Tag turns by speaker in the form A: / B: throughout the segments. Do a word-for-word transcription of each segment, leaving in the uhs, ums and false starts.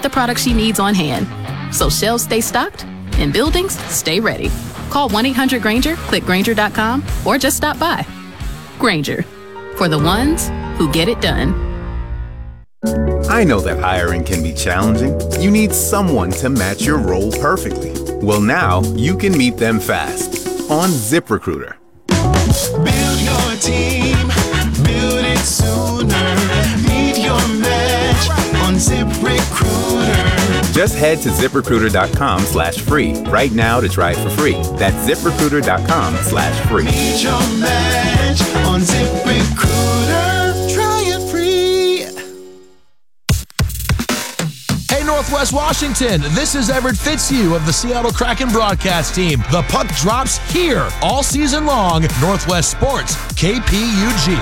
A: the products she needs on hand. So shelves stay stocked and buildings stay ready. Call one eight hundred Granger, click Granger dot com, or just stop by. Granger, for the ones who get it done.
B: I know that hiring can be challenging. You need someone to match your role perfectly. Well, now you can meet them fast on ZipRecruiter.
C: Build your team, build it sooner. Meet your match on ZipRecruiter.
B: Just head to ZipRecruiter.com slash free right now to try it for free. That's ZipRecruiter.com slash free.
C: Meet your match on ZipRecruiter. Try it free.
D: Hey, Northwest Washington, this is Everett Fitzhugh of the Seattle Kraken broadcast team. The puck drops here all season long. Northwest Sports, K P U G.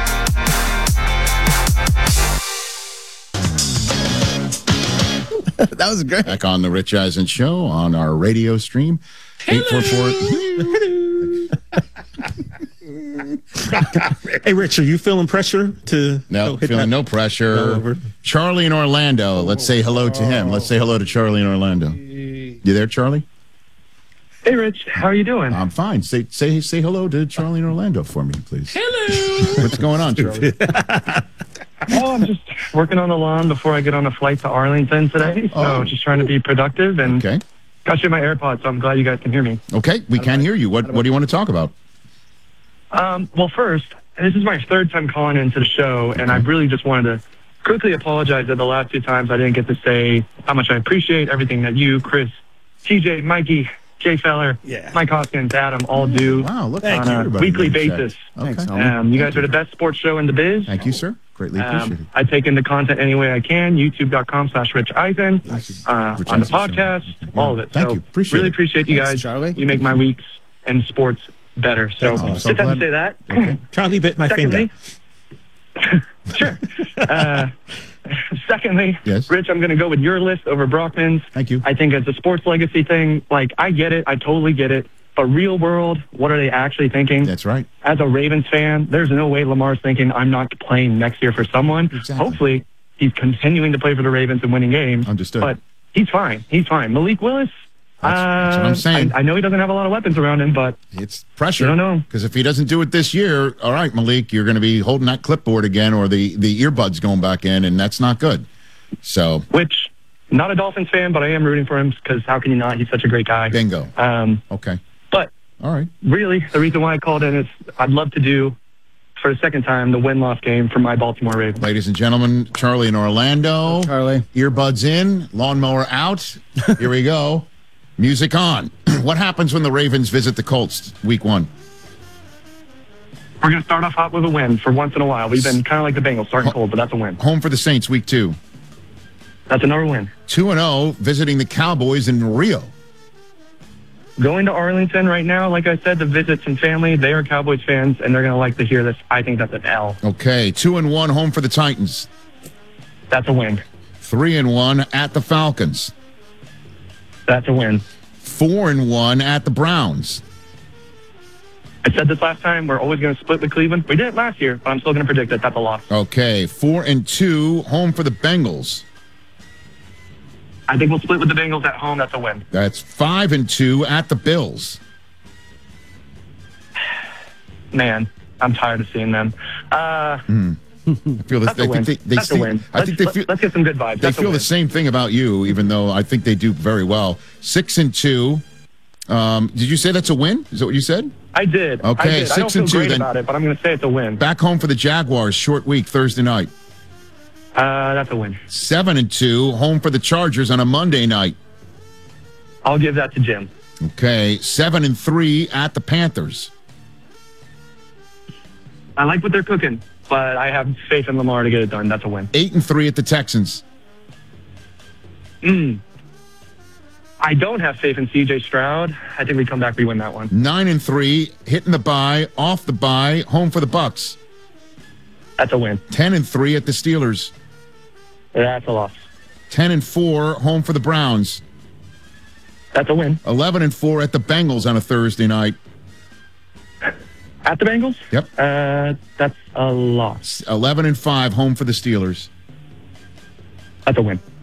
E: That was great. Back on the Rich Eisen Show on our radio stream. eight four four
F: Hey, Rich, are you feeling pressure to...
E: No,
F: hit
E: feeling
F: that?
E: no pressure.
F: Over.
E: Charlie in Orlando. Let's say hello to him. Let's say hello to Charlie in Orlando. You there, Charlie?
G: Hey, Rich. How are you doing?
E: I'm fine. Say say say hello to Charlie in Orlando for me, please. Hello. What's going on, Charlie?
G: Oh, I'm just working on the lawn before I get on a flight to Arlington today. So
E: Oh.
G: just trying to be productive and
E: Okay.
G: got you in my AirPods, so I'm glad you guys can hear me.
E: Okay, we can hear you. What what do you want to talk about?
G: Um, well, first, this is my third time calling into the show, and I really just wanted to quickly apologize that the last two times I didn't get to say how much I appreciate everything that you, Chris, T J, Mikey, Jay Feller,
F: Yeah.
G: Mike Hoskins, Adam all do
E: Wow, look
F: Thank
E: at
G: on a
E: everybody
G: weekly
E: being checked.
G: basis.
E: Okay.
G: Um, you guys are the best sports show in the biz.
E: Thank you, sir. Greatly appreciate
G: Um, I take in the content any way I can. YouTube.com slash Rich Eisen. Uh,
E: Rich
G: on the
E: Eisen Show.
G: podcast,
E: Yeah.
G: all of it.
E: Thank
G: so
E: you. Appreciate
G: really
E: it.
G: appreciate you
H: Thanks,
G: guys.
H: Charlie.
G: You make my weeks in sports better. So
E: That's awesome.
G: just
E: So
G: had to
E: glad-
G: say that.
E: Okay.
F: Charlie bit my
G: Secondly,
F: finger.
G: sure. Uh, secondly,
E: Yes.
G: Rich, I'm going to go with your list over Brockman's.
E: Thank you.
G: I think it's a sports legacy thing. Like, I get it. I totally get it. But real world, what are they actually thinking?
E: That's right.
G: As a Ravens fan, there's no way Lamar's thinking I'm not playing next year for someone.
E: Exactly.
G: Hopefully, he's continuing to play for the Ravens and winning games.
E: Understood.
G: But he's fine. He's fine. Malik Willis,
E: That's- that's what I'm
G: uh,
E: saying.
G: I, I know he doesn't have a lot of weapons around him, but
E: It's pressure.
G: I don't know.
E: Because if he doesn't do it this year, all right, Malik, you're going to be holding that clipboard again or the, the earbuds going back in, and that's not good. So,
G: which, not a Dolphins fan, but I am rooting for him because how can you not? He's such a great guy.
E: bingo.
G: Um,
E: Okay.
G: but
E: All right.
G: really, the reason why I called in is I'd love to do, for the second time, the win-loss game for my Baltimore Ravens.
E: Ladies and gentlemen, Charlie in Orlando.
H: Charlie.
E: Earbuds in, lawnmower out. Here we go. Music on. What happens when the Ravens visit the Colts week one?
G: We're going to start off hot with a win for once in a while. We've been kind of like the Bengals, starting cold, but that's a win.
E: Home for the Saints week two.
G: That's another win.
E: two and oh, visiting the Cowboys in Rio.
G: Going to Arlington right now, like I said, to visit some family. They are Cowboys fans, and they're going to like to hear this. I think that's an L.
E: Okay, two and one, home for the Titans.
G: That's a win.
E: Three and one at the Falcons.
G: That's a win.
E: Four and one at the Browns.
G: I said this last time. We're always going to split with Cleveland. We did it last year, but I'm still going to predict that that's a loss.
E: Okay, four and two, home for the Bengals.
G: I think we'll split with the Bengals at home. That's a win.
E: That's five and two at the Bills.
G: Man, I'm tired of seeing them. Uh,
E: I feel this,
G: that's a
E: I
G: win.
E: think they, they
G: that's a
E: see-
G: win.
E: I
G: Let's,
E: think they
G: let-
E: feel
G: let's get some good vibes.
E: they
G: That's a
E: feel
G: win.
E: the same thing about you, even though I think they do very well. Six and two. Um, did you say that's a win? Is that what you said?
G: I did.
E: Okay,
G: I did.
E: six
G: I don't feel
E: and two,
G: great
E: then.
G: about it, but I'm going to say it's a win.
E: Back home for the Jaguars, short week Thursday night.
G: Uh, that's a win.
E: Seven and two, home for the Chargers on a Monday night.
G: I'll give that to Jim.
E: Okay, seven and three at the Panthers.
G: I like what they're cooking, but I have faith in Lamar to get it done. That's a win.
E: Eight and three at the Texans.
G: Mm. I don't have faith in C J Stroud. I think we come back, we win that one.
E: Nine and three, hitting the bye, off the bye, home for the Bucks.
G: That's a win.
E: Ten and three at the Steelers.
G: That's a loss.
E: Ten and four, home for the Browns.
G: That's a win.
E: Eleven and four at the Bengals on a Thursday night.
G: At the Bengals?
E: Yep.
G: Uh, that's a loss.
E: Eleven and five, home for the Steelers.
G: That's a win.